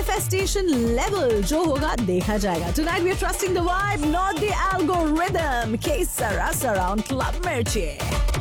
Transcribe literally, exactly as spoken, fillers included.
manifestation level जो होगा देखा जाएगा. Tonight we are trusting the vibe, not the algorithm. K Sarah Surround Club Mirchi.